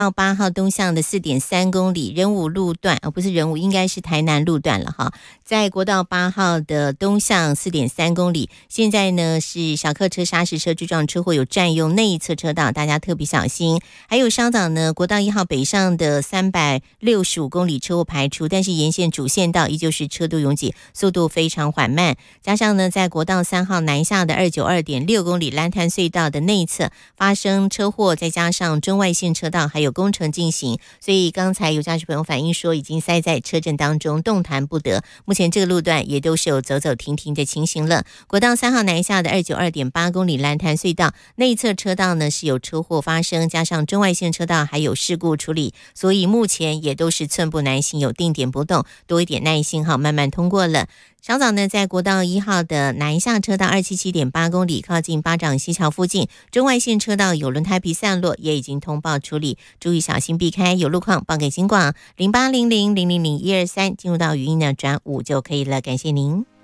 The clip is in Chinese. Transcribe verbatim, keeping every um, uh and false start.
到八号东向的四点三公里仁武路段，而、哦、不是仁武，应该是台南路段了哈。在国道八号的东向四点三公里，现在呢是小客车、砂石车追撞车祸有占用内侧车道，大家特别小心。还有稍早呢，国道一号北上的三百六十五公里车祸排除，但是沿线主线道依旧是车多拥挤，速度非常缓慢。加上呢，在国道三号南下的二九二点六公里蓝潭隧道的内侧发生车祸，再加上中外线车道还有工程进行，所以刚才有驾驶朋友反映说已经塞在车阵当中，动弹不得。目前这个路段也都是有走走停停的情形了。国道三号南下的二九二点八公里蓝潭隧道内侧车道呢是有车祸发生，加上中外线车道还有事故处理，所以目前也都是寸步难行，有定点不动，多一点耐心哈，慢慢通过了。稍早呢，在国道一号的南下车道二七七点八公里，靠近巴掌溪桥附近，中外线车道有轮胎皮散落，也已经通报处理，注意小心避开，有路况报给警广零八零零零零零一二三，进入到语音呢转五就可以了，感谢您。